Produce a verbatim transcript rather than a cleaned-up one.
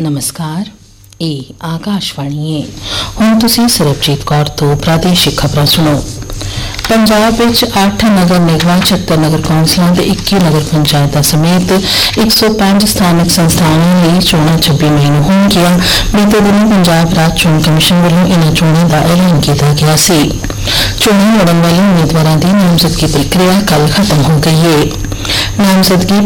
ਨਮਸਕਾਰ, ਇਹ ਆਕਾਸ਼ਵਾਣੀ ਹੈ। ਹੁਣ ਤੁਸੀਂ ਸਰਬਜੀਤ ਕੌਰ ਤੋਂ ਪ੍ਰਾਦੇਸ਼ਿਕ ਖਬਰਾਂ ਸੁਣੋ। ਪੰਜਾਬ ਵਿੱਚ ਅੱਠ ਨਗਰ ਨਿਗਮਾਂ, ਛਿਅੱਤਰ ਨਗਰ ਕੌਂਸਲਾਂ ਤੇ ਇੱਕੀ ਨਗਰ ਪੰਚਾਇਤਾਂ ਸਮੇਤ ਇੱਕ ਸੌ ਪੰਜ ਸਥਾਨਕ ਸੰਸਥਾਵਾਂ ਲਈ ਚੋਣਾਂ ਛੱਬੀ ਮਈ ਨੂੰ ਹੋਣਗੀਆਂ। ਬੀਤੇ ਦਿਨੀਂ ਪੰਜਾਬ ਰਾਜ ਚੋਣ ਕਮਿਸ਼ਨ ਵੱਲੋਂ ਇਨ੍ਹਾਂ ਚੋਣਾਂ ਦਾ ਐਲਾਨ ਕੀਤਾ ਗਿਆ ਸੀ। ਚੋਣਾਂ ਲੜਨ ਵਾਲੇ ਉਮੀਦਵਾਰਾਂ ਦੀ ਨਾਮਜ਼ਦਗੀ ਪ੍ਰਕਿਰਿਆ ਕੱਲ੍ਹ ਖਤਮ ਹੋ ਗਈ ਹੈ। ਨਾਮਜ਼ਦਗੀ